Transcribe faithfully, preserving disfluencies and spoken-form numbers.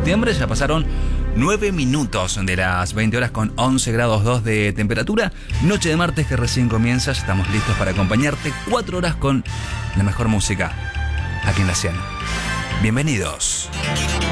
septiembre. Ya pasaron nueve minutos de las veinte horas con once grados dos de temperatura. Noche de martes que recién comienza. Ya estamos listos para acompañarte cuatro horas con la mejor música aquí en La cien. Bienvenidos.